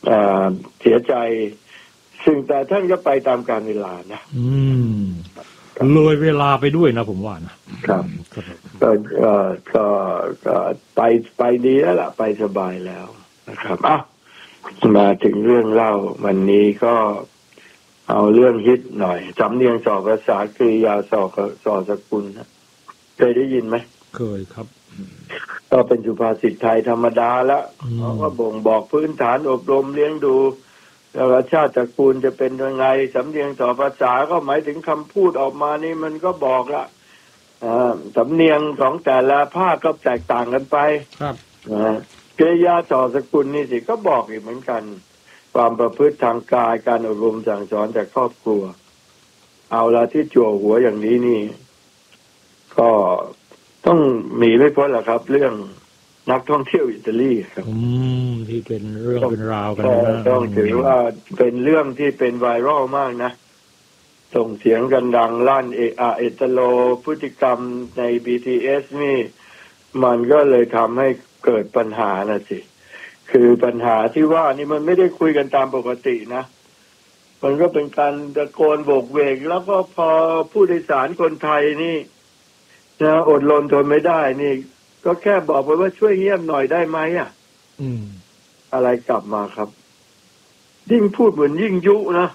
เสียใจซึ่งแต่ท่านก็ไปตามกาลเวลานะเลยเวลาไปด้วยนะผมว่านะครับก็ไปดีแล้วล่ะไปสบายแล้วนะครับมาถึงเรื่องเล่าวันนี้ก็เอาเรื่องฮิตหน่อยสำเนียงสอภาษากริยาสอสกุลเคยได้ยินไหมเคยครับก็เป็นสุภาษิตไทยธรรมดาแล้วเขาก็บ่งบอกพื้นฐานอบรมเลี้ยงดูแล้วชาติตระกูลจะเป็นยังไงสำเนียงสอภาษาก็หมายถึงคำพูดออกมานี่มันก็บอกละสำเนียงของแต่ละภาคก็แตกต่างกันไปครับกริยาสอสกุลนี่สิก็บอกอีกเหมือนกันความประพฤติทางกายการอบรมสั่งสอนจากครอบครัวเอาละที่จั่วหัวอย่างนี้นี่ก็ต้องหนีไม่พ้นหรอกครับเรื่องนักท่องเที่ยวอิตาลีครับที่เป็นเรื่องเป็นราวกันต้องถือว่าเป็นเรื่องที่เป็นไวรัลมากนะส่งเสียงกันดังลั่นเอตโลพฤติกรรมใน BTS นี่มันก็เลยทำให้เกิดปัญหานะสิคือปัญหาที่ว่านี่มันไม่ได้คุยกันตามปกตินะมันก็เป็นการตะโกนโบกเวกแล้วก็พอผู้โดยสารคนไทยนี่นะอดรนทนไม่ได้นี่ก็แค่บอกไปว่าช่วยเงียบหน่อยได้ไหมอะไรกลับมาครับยิ่งพูดเหมือนยิ่งยุนะ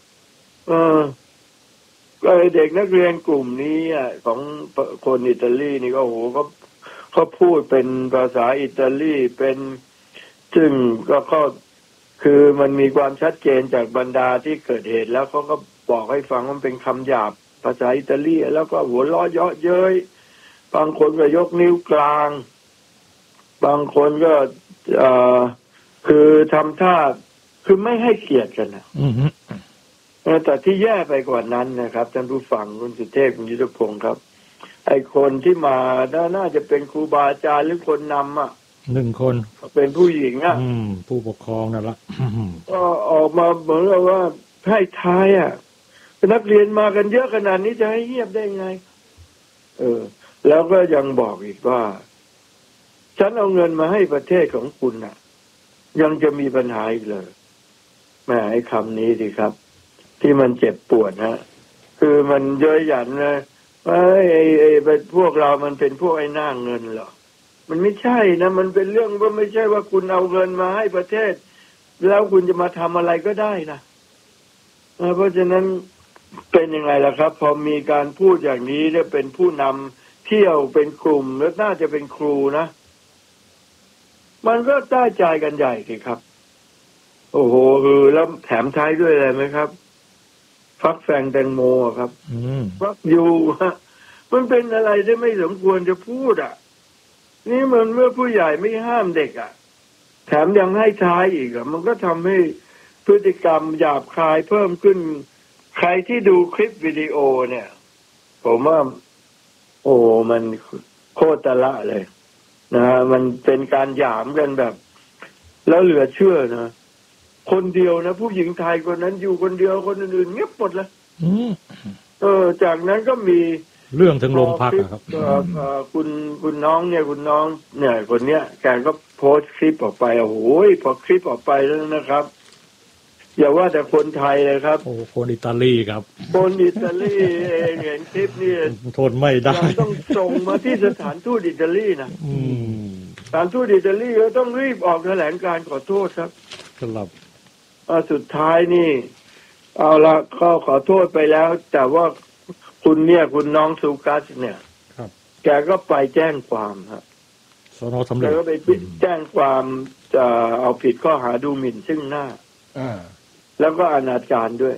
ก็เด็กนักเรียนกลุ่มนี้ของคนอิตาลีนี่ก็โหเขาพูดเป็นภาษาอิตาลีเป็นซึ่งก็คือมันมีความชัดเจนจากบรรดาที่เกิดเหตุแล้วเขาก็บอกให้ฟังว่าเป็นคำหยาบภาษาอิตาลีแล้วก็หัวล้อเยาะเย้ยบางคนก็ยกนิ้วกลางบางคนก็คือทำท่าคือไม่ให้เกียรติกันนะแต่ที่แย่ไปกว่านั้นนะครับท่านผู้ฟังคุณสุเทพคุณยุทธพงศ์ครับไอ้คนที่มาน่าจะเป็นครูบาอาจารย์หรือคนนำหนึ่งคนเป็นผู้หญิงผู้ปกครองนั่นละก็ออกมาเหมือนกับว่าให้ท้ายนักเรียนมากันเยอะขนาดนี้จะให้เงียบได้ไงแล้วก็ยังบอกอีกว่าฉันเอาเงินมาให้ประเทศของคุณยังจะมีปัญหาอีกเลยแม่ไอ้คำนี้สิครับที่มันเจ็บปวดคือมันเย้ยหยันนะว่าไอ้พวกเรามันเป็นพวกไอ้หน้าเงินเหรอมันไม่ใช่นะมันเป็นเรื่องว่าไม่ใช่ว่าคุณเอาเงินมาให้ประเทศแล้วคุณจะมาทำอะไรก็ได้นะเพราะฉะนั้นเป็นยังไงล่ะครับพอมีการพูดอย่างนี้เนี่ยเป็นผู้นำเที่ยวเป็นกลุ่มแล้วน่าจะเป็นครูนะมันก็ได้ใจกันใหญ่สิครับโอ้โหแล้วแถมท้ายด้วยอะไรไหมครับฟักแฟงแตงโมครับฟักยูมันเป็นอะไรที่ไม่สมควรจะพูดนี่มันเมื่อผู้ใหญ่ไม่ห้ามเด็กแถมยังให้ท้ายอีกมันก็ทำให้พฤติกรรมหยาบคายเพิ่มขึ้นใครที่ดูคลิปวิดีโอเนี่ยผมว่าโอ้มันโคตรละเลยนะมันเป็นการหยามกันแบบแล้วเหลือเชื่อนะคนเดียวนะผู้หญิงไทยคนนั้นอยู่คนเดียวคนอื่นๆเงียบหมดเลยจากนั้นก็มีเรื่องถึงโรงพักครับคุณน้องเนี่ยคนเนี้ยแกก็โพสต์คลิปออกไปโอ้โหพอคลิปออกไปแล้วนะครับอย่าว่าแต่คนไทยเลยครับโอ้คนอิตาลีครับคนอิตาลีเองเห็นคลิปนี่ทนไม่ได้ต้องส่งมาที่สถานทูตอิตาลีนะสถานทูตอิตาลีก็ต้องรีบออกแถลงการขอโทษครับครับสุดท้ายนี่เอาละก็ขอโทษไปแล้วแต่ว่าคุณน้องซูกัสเนี่ยแกก็ไปแจ้งความครับสน.สำเร็จแล้วก็ไปแจ้งความจะเอาผิดข้อหาดูหมิ่นซึ่งหน้าแล้วก็อนาจารด้วย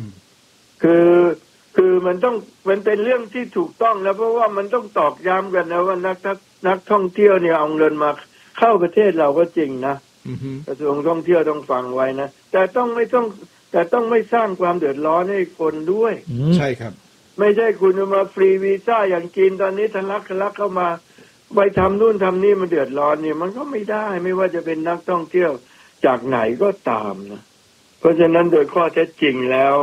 คือมันเป็นเรื่องที่ถูกต้องแล้วเพราะว่ามันต้องตอกย้ำกันนะว่านักท่องเที่ยวเนี่ยเอาเงินมาเข้าประเทศเราก็จริงนะกระทรวงท่องเที่ยวต้องฟังไว้นะแต่ต้องไม่สร้างความเดือดร้อนให้คนด้วยใช่ครับไม่ใช่คุณจะมาฟรีวีซ่าอย่างจีนตอนนี้ทะลักเข้ามาไปทำนู่นทำนี่มันเดือดร้อนเนี่ยมันก็ไม่ได้ไม่ว่าจะเป็นนักท่องเที่ยวจากไหนก็ตามนะเพราะฉะนั้นโดยข้อเท็จจริงแล้ว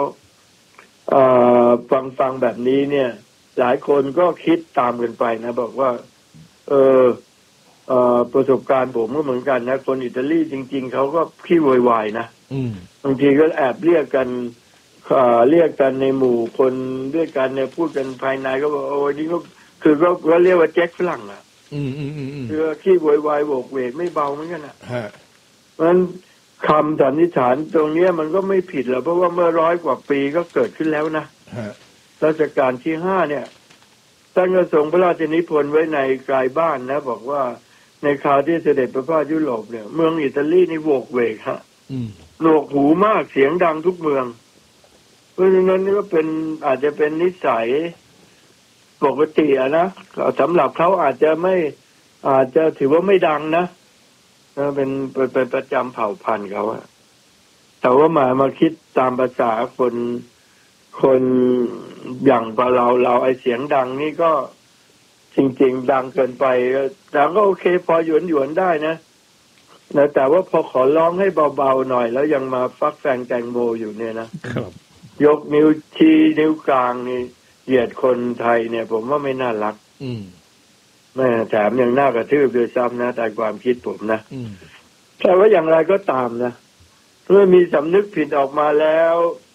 ฟังแบบนี้เนี่ยหลายคนก็คิดตามกันไปนะบอกว่าประสบการณ์ผมก็เหมือนกันนะคนอิตาลีจริงๆเขาก็ขี้โวยวายนะบางทีก็แอบเรียกกันในหมู่คนด้วยกันเนี่ยพูดกันภายในก็บอกโอ้ยนี่ก็คือก็เรียกว่าแจ็คฝรั่งอ่ะคือขี้โวยวายโวกเวกไม่เบาเหมือนกันอ่ะเพราะฉะนั้นคำสันนิษฐานตรงนี้มันก็ไม่ผิดหรอกเพราะว่าเมื่อ100 กว่าปีก็เกิดขึ้นแล้วนะรัชกาลที่5เนี่ยท่านก็ทรงพระราชนิพนธ์ไว้ในกายบ้านนะบอกว่าในคราวที่เสด็จประพาสยุโรปเนี่ยเมืองอิตาลีนี่โวกเวกฮะหนวกหูมากเสียงดังทุกเมืองเพราะฉะนั้นนี่ก็เป็นอาจจะเป็นนิสัยปกติอะนะสำหรับเขาอาจจะถือว่าไม่ดังนะเป็นประจำเผ่าพันธุ์เขาอะแต่ว่ามาคิดตามภาษาคนอย่างเราไอเสียงดังนี่ก็จริงๆดังเกินไปแต่ก็โอเคพอหยวนได้นะแต่ว่าพอขอร้องให้เบาๆหน่อยแล้วยังมาฟักแฟงแตงโมอยู่เนี่ยนะยกนิ้วชี้นิ้วกลางนี่เหยียดคนไทยเนี่ยผมว่าไม่น่ารักแม่แถมยังน่ากระทืบด้วยซ้ำนะแต่ความคิดผมนะแต่ว่าอย่างไรก็ตามนะเมื่อมีสำนึกผิดออกมาแล้ว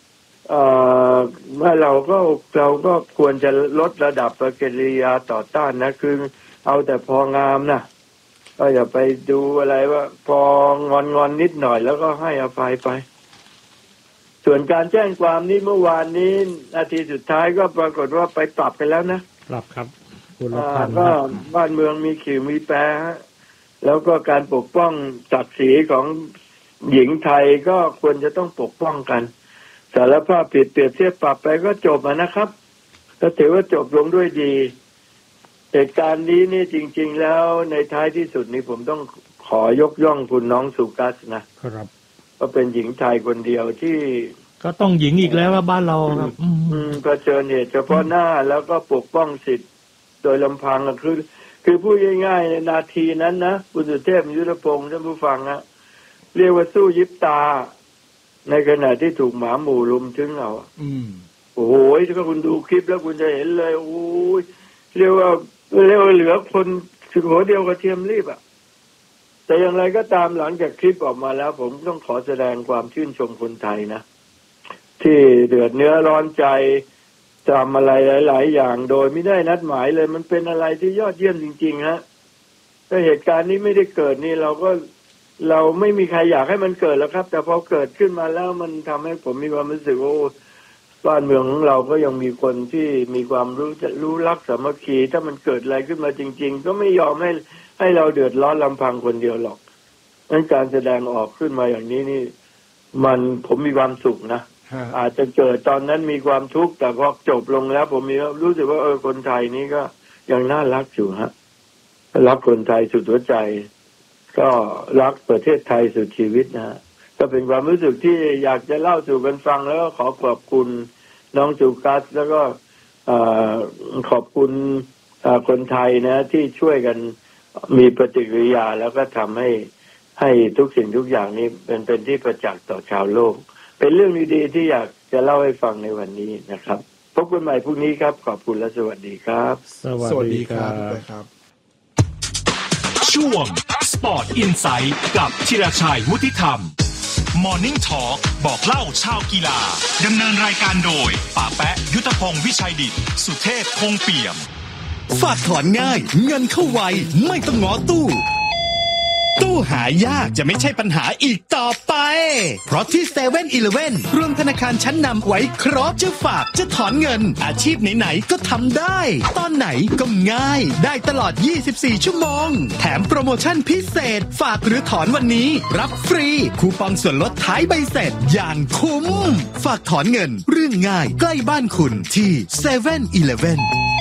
ว่าเราก็ควรจะลดระดับปฏิกิริยาต่อต้านนะคือเอาแต่พองามนะก็อย่าไปดูอะไรว่าพองอนนิดหน่อยแล้วก็ให้อภัยไปส่วนการแจ้งความนี้เมื่อวานนี้นาทีสุดท้ายก็ปรากฏว่าไปปรับกันแล้วนะปรับครับก็บ้านเมืองมีขิวมีแปรแล้วก็การปกป้องศักดิ์ศรีของหญิงไทยก็ควรจะต้องปกป้องกันสารภาพผิดเปรียบเทียบปรับไปก็จบนะครับก็ถือว่าจบลงด้วยดีเหตุการณ์นี้นี่จริงๆแล้วในท้ายที่สุดนี่ผมต้องขอยกย่องคุณน้องสุกัสนะครับก็เป็นหญิงไทยคนเดียวที่ก็ต้องหญิงอีกแล้วว่าบ้านเราครับเผชิญเหตุเฉพาะหน้าแล้วก็ปกป้องสิทธิ์โดยลำพังคือพูดง่ายๆในนาทีนั้นนะคุณสุเทพยุทธพงศ์ท่านผู้ฟังนะเรียกว่าสู้ยิบตาในขณะที่ถูกหมาหมู่ลุมถึงเอาโอ้โหถ้าคุณดูคลิปแล้วคุณจะเห็นเลยโอ้ยเรียกว่าเหลือคนถึงหัวเดียวกระเทียมรีบอ่ะแต่อย่างไรก็ตามหลังจากคลิปออกมาแล้วผมต้องขอแสดงความชื่นชมคนไทยนะที่เดือดเนื้อร้อนใจทำอะไรหลายๆอย่างโดยไม่ได้นัดหมายเลยมันเป็นอะไรที่ยอดเยี่ยมจริงๆฮะถ้าเหตุการณ์นี้ไม่ได้เกิดนี่เราไม่มีใครอยากให้มันเกิดแล้วครับแต่พอเกิดขึ้นมาแล้วมันทำให้ผมมีความรู้สึกว่าบ้านเมืองของเราก็ยังมีคนที่มีความรู้รักสามัคคีถ้ามันเกิดอะไรขึ้นมาจริงๆก็ไม่ยอมให้เราเดือดร้อนลำพังคนเดียวหรอกงั้นการแสดงออกขึ้นมาอย่างนี้นี่ผมมีความสุขนะอาจจะเกิดตอนนั้นมีความทุกข์แต่พอจบลงแล้วผมมีรู้สึกว่าคนไทยนี่ก็ยังน่ารักอยู่ฮะรักคนไทยสุดหัวใจก็รักประเทศไทยสุดชีวิตนะก็เป็นความรู้สึกที่อยากจะเล่าสู่กันฟังแล้วก็ขอบคุณน้องสุกัสแล้วก็ขอบคุณคนไทยนะที่ช่วยกันมีปฏิกิริยาแล้วก็ทำให้ทุกสิ่งทุกอย่างนี้เป็นที่ประจักษ์ต่อชาวโลกเป็นเรื่องดีๆที่อยากจะเล่าให้ฟังในวันนี้นะครับพบกันใหม่พรุ่งนี้ครับขอบคุณและสวัสดีครับสวัสดีครับช่วง Sport Insight กับธีรชัยวุฒิธรรม Morning Talk บอกเล่าชาวกีฬาดำเนินรายการโดยป๋าแปะยุทธพงศ์วิชัยดิษฐ์สุเทพคงเปี่ยมฝากถอนง่ายเงินเข้าไวไม่ต้องง้อตู้หายากจะไม่ใช่ปัญหาอีกต่อไปเพราะที่ 7-Eleven รวมธนาคารชั้นนำไว้ครบจะฝากจะถอนเงินอาชีพไหนๆก็ทำได้ตอนไหนก็ง่ายได้ตลอด24ชั่วโมงแถมโปรโมชั่นพิเศษฝากหรือถอนวันนี้รับฟรีคูปองส่วนลดท้ายใบเสร็จอย่างคุ้มฝากถอนเงินเรื่องง่ายใกล้บ้านคุณที่ 7-Eleven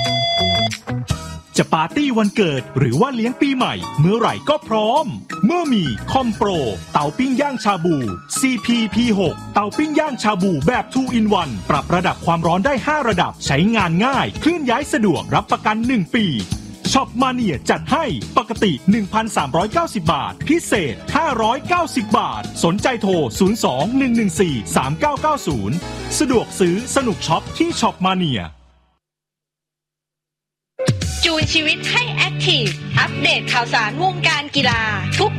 จะปาร์ตี้วันเกิดหรือว่าเลี้ยงปีใหม่เมื่อไหร่ก็พร้อมเมื่อมีคอมโปรเตาปิ้งย่างชาบู CP-P6 เตาปิ้งย่างชาบูแบบ 2 in 1 ปรับระดับความร้อนได้5ระดับใช้งานง่ายเคลื่อนย้ายสะดวกรับประกัน1ปีช็อปมาเนียจัดให้ปกติ 1,390 บาทพิเศษ590 บาทสนใจโทร 02-114-3990 สะดวกซื้อสนุกช็อปที่ช็อปมาเนียจูนชีวิตให้แอคทีฟอัปเดตข่าวสารวงการกีฬาทุก